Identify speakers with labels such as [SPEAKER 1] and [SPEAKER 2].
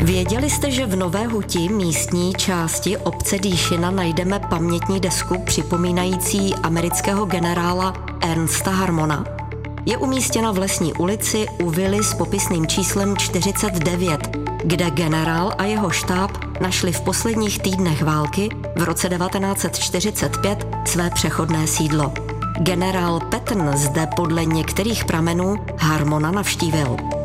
[SPEAKER 1] Věděli jste, že v Nové Huti, místní části obce Dýšina, najdeme pamětní desku připomínající amerického generála Ernsta Harmona? Je umístěna v Lesní ulici u vily s popisným číslem 49, kde generál a jeho štáb našli v posledních týdnech války v roce 1945 své přechodné sídlo. Generál Patton zde podle některých pramenů Harmona navštívil.